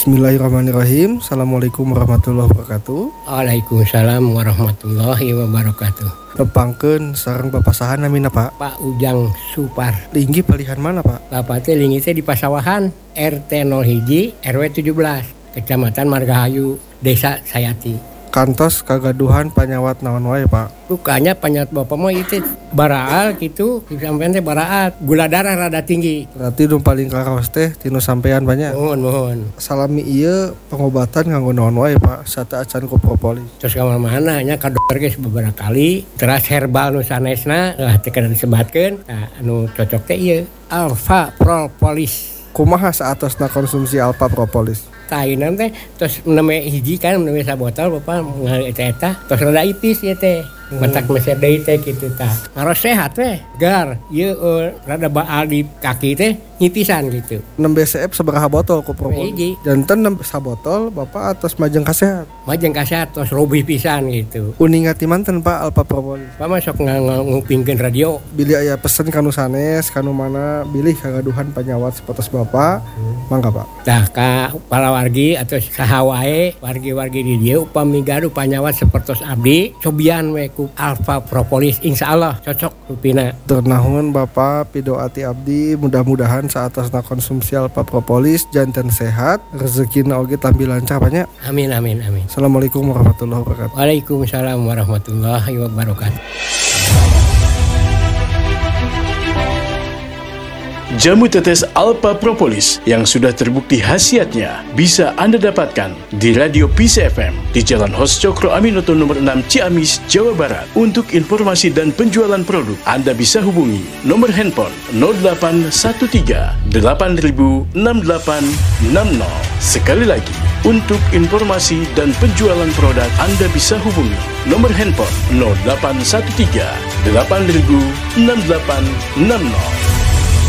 Bismillahirrahmanirrahim. Assalamualaikum warahmatullahi wabarakatuh. Waalaikumsalam warahmatullahi wabarakatuh. Pepangkeun sareng papasahan namina Pak. Pak Ujang Supar. Linggi palihan mana Pak? Bapak teh linggi teh di Pasawahan, RT 01 RW 17, Kecamatan Margahayu, Desa Sayati. Kantos kagaduhan panyawat naon wae Pak? Rukanya panyawat bapak mah itu baraal gitu, sampean teh baraal, gula darah rada tinggi. Berarti nu paling karaos teh tinu sampean banyak. Mohon. Salami ieu pengobatan nganggo naon wae Pak? Sata acan ku propolis. Terus ka mana nya ka dokter geus beberapa kali, teras herbal nu sanesna teh kada disebatkeun. Nah, anu cocok teh ieu Alpha Propolis. Kumaha saatosna konsumsi Alpha Propolis? Tainan teh terus neme hiji kan neme sabotol bapak ngali eta terus rada ipis ya teh mentak meser deui teh kitu tah ngaros sehat teh gar ieu rada baal di kaki teh nyipisan gitu. 6 BCF sabaraha botol ku propolis? Hiji. Janten 6 sabotol bapak atas majeng kasehat. Majeng kasehat terus robih pisan gitu. Uning ati manten Pak Alpha Propolis. Pak masuk ngupingkeun radio. Bilih aya pesen kanu sanes kanu mana bilih kagaduhan panyawat sapotos bapak. Mangga Pak. Tah ka palawargi atau saha wae wargi-wargi di dieu upami gaduh panyawat sapertos abdi cobian we ku Alpha Propolis insyaallah cocok rupina. Ternahun Bapak pidoati abdi mudah-mudahan saatasna konsumsi Alpha Propolis janten sehat rezekina oge tampi lancar banyak. Amin. Assalamualaikum warahmatullahi wabarakatuh. Waalaikumsalam warahmatullahi wabarakatuh. Jamu tetes Alpha Propolis yang sudah terbukti khasiatnya bisa Anda dapatkan di Radio Peace FM di Jalan Hos Cokro Aminoto nomor 6 Ciamis, Jawa Barat. Untuk informasi dan penjualan produk, Anda bisa hubungi nomor handphone 0813 8000 6860. Sekali lagi, untuk informasi dan penjualan produk, Anda bisa hubungi nomor handphone 0813 8000 6860.